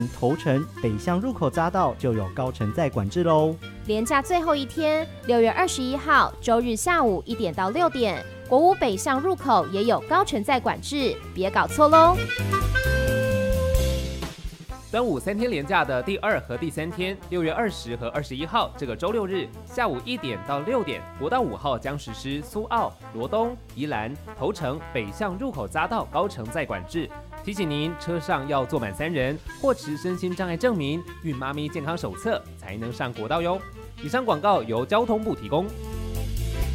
头城北向入口匝道就有高乘载管制喽。 连假最后一天，6月21号周日下午1点到6点，国五北向入口也有高乘载管制，别搞错喽。 端午3天连假的第2和第3天，6月20和21号这个周六日下午1点到6点，国道5号将实施苏澳、罗东、宜兰、头城北向入口匝道高乘载管制。提醒您，车上要坐满3人，或持身心障碍证明、孕妈咪健康手册，才能上国道哟。以上广告由交通部提供。